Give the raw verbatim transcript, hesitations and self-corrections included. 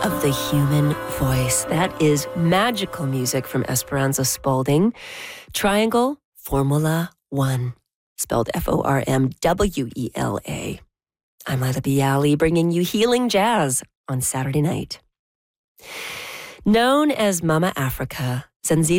of the human voice. That is magical music from Esperanza Spalding. Triangle Formula One, spelled F O R M W E L A. I'm Lila Bialy, bringing you healing jazz on Saturday night. Known as Mama Africa, Zanzibar